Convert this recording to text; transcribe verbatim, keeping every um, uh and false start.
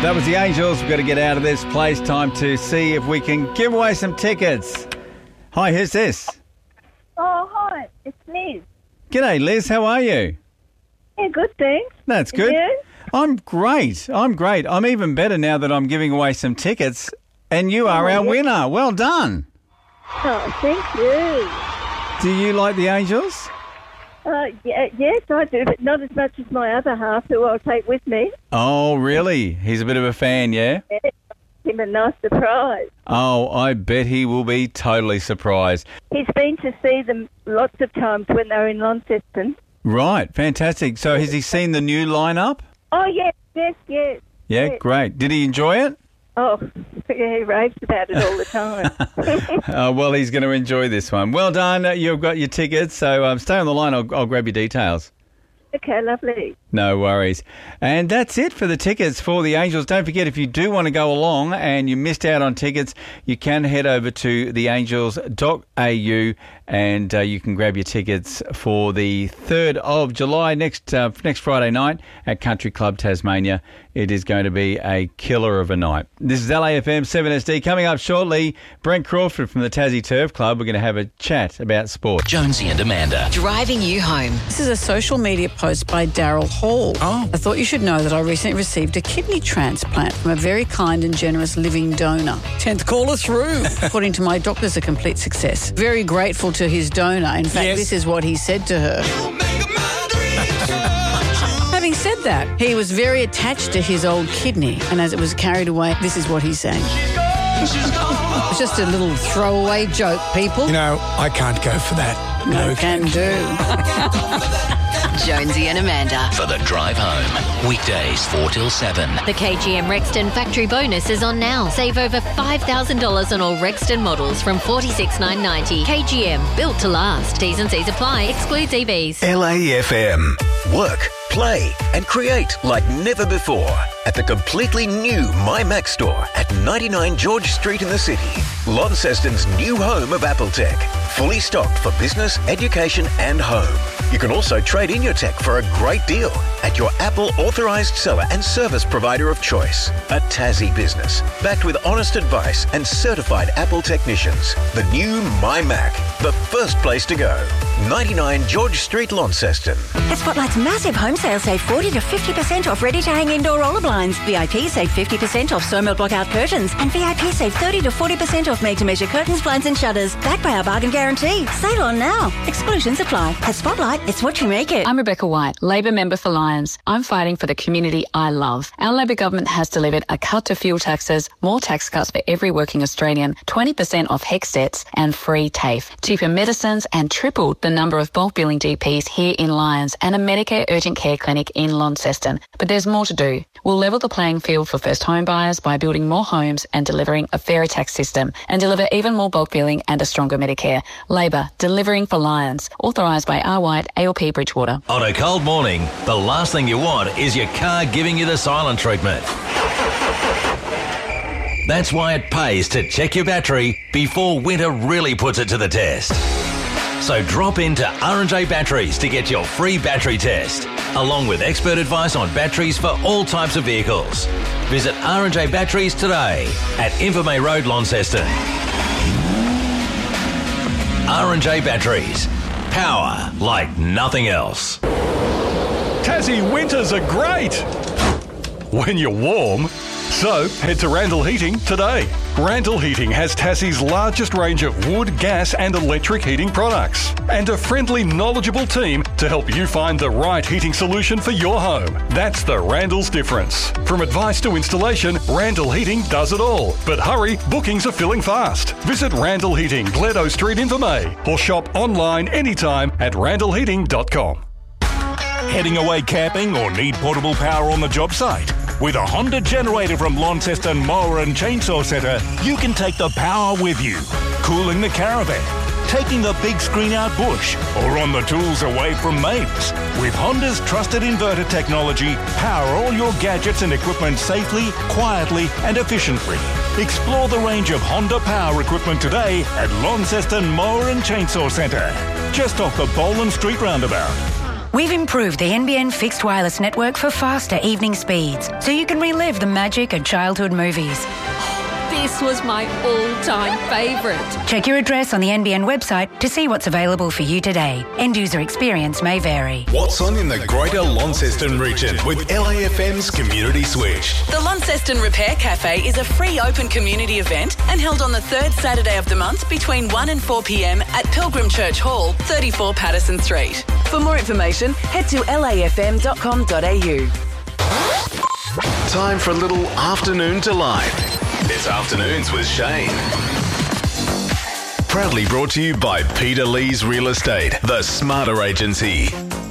That was the Angels. We've got to get out of this place. Time to see if we can give away some tickets. Hi, who's this? Oh, hi. It's Liz. G'day, Liz. How are you? Yeah, good, thanks. That's good. You? I'm great. I'm great. I'm even better now that I'm giving away some tickets, and you are Oh, our yeah. winner. Well done. Oh, thank you. Do you like the Angels? Uh, yeah, yes, I do, but not as much as my other half, who I'll take with me. Oh, really? He's a bit of a fan, yeah? Yeah, give him a nice surprise. Oh, I bet he will be totally surprised. He's been to see them lots of times when they were in Launceston. Right, fantastic. So has he seen the new lineup? Oh, yes, yes, yes. Yeah, yes. great. Did he enjoy it? Oh, yeah, he raves about it all the time. Uh, well, he's going to enjoy this one. Well done. You've got your tickets, so um, stay on the line. I'll, I'll grab your details. Okay, lovely. No worries. And that's it for the tickets for the Angels. Don't forget, if you do want to go along and you missed out on tickets, you can head over to the angels dot a u and uh, you can grab your tickets for the third of July, next uh, next Friday night at Country Club Tasmania. It is going to be a killer of a night. This is L A F M seven S D. Coming up shortly, Brent Crawford from the Tassie Turf Club. We're going to have a chat about sport. Jonesy and Amanda. Driving you home. This is a social media post by Daryl Hall. Oh. I thought you should know that I recently received a kidney transplant from a very kind and generous living donor. tenth caller through. According to my doctors, a complete success. Very grateful to his donor. In fact, Yes. this is what he said to her. Having said that, he was very attached to his old kidney, and as it was carried away, this is what he sang. It's just a little throwaway joke, people. You know, I can't go for that. No can do. Jonesy and Amanda. For the drive home. Weekdays four till seven. The K G M Rexton factory bonus is on now. Save over five thousand dollars on all Rexton models from forty-six thousand nine hundred ninety dollars. K G M, built to last. T's and C's apply. Excludes E Vs. L A F M. Work, play and create like never before at the completely new My Mac store at ninety-nine George Street in the city. Launceston's new home of Apple Tech. Fully stocked for business, education and home. You can also trade in your tech for a great deal at your Apple authorised seller and service provider of choice. A Tassie business, backed with honest advice and certified Apple technicians. The new My Mac, the first place to go. ninety-nine George Street, Launceston. At Spotlight's massive home sale, save forty to fifty percent off ready-to-hang indoor roller blinds. V I P save fifty percent off Somel blockout curtains. And V I P save thirty to forty percent off made-to-measure curtains, blinds and shutters. Backed by our bargain guarantee. Sale on now. Exclusions apply. At Spotlight, it's what you make it. I'm Rebecca White, Labor member for Lions. I'm fighting for the community I love. Our Labor government has delivered a cut to fuel taxes, more tax cuts for every working Australian, twenty percent off HECS debts and free TAFE, cheaper medicines and tripled the number of bulk billing G Ps here in Lions and a Medicare urgent care clinic in Launceston. But there's more to do. We'll level the playing field for first home buyers by building more homes and delivering a fairer tax system and deliver even more bulk billing and a stronger Medicare. Labor, delivering for Lions. Authorised by R. White, A L P Bridgewater. On a cold morning, the last thing you want is your car giving you the silent treatment. That's why it pays to check your battery before winter really puts it to the test. So drop into R and J Batteries to get your free battery test, along with expert advice on batteries for all types of vehicles. Visit R and J Batteries today at Invermay Road, Launceston. R and J Batteries. Power like nothing else. Tassie winters are great when you're warm. So head to Randall Heating today. Randall Heating has Tassie's largest range of wood, gas and electric heating products and a friendly, knowledgeable team to help you find the right heating solution for your home. That's the Randall's difference. From advice to installation, Randall Heating does it all. But hurry, bookings are filling fast. Visit Randall Heating, Gledo Street, Invermay, or shop online anytime at randall heating dot com. Heading away camping or need portable power on the job site? With a Honda generator from Launceston Mower and Chainsaw Centre, you can take the power with you. Cooling the caravan, taking the big screen out bush, or on the tools away from mates. With Honda's trusted inverter technology, power all your gadgets and equipment safely, quietly and efficiently. Explore the range of Honda power equipment today at Launceston Mower and Chainsaw Centre, just off the Boland Street roundabout. We've improved the N B N fixed wireless network for faster evening speeds, so you can relive the magic of childhood movies. This was my all-time favourite. Check your address on the N B N website to see what's available for you today. End user experience may vary. What's on in the Greater Launceston region with L A F M's Community Switch? The Launceston Repair Cafe is a free open community event and held on the third Saturday of the month between one and four p.m. at Pilgrim Church Hall, thirty-four Patterson Street. For more information, head to l a f m dot com dot a u. Time for a little afternoon delight. It's Afternoons with Shane. Proudly brought to you by Peter Lee's Real Estate, the smarter agency.